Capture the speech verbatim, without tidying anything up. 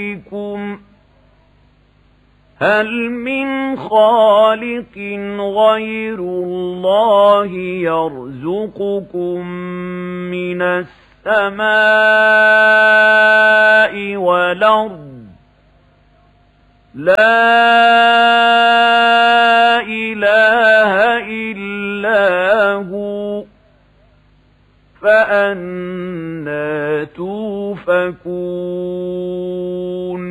هل من خالق غير الله يرزقكم من السماء والأرض لا إله إلا هو فأنى توفكون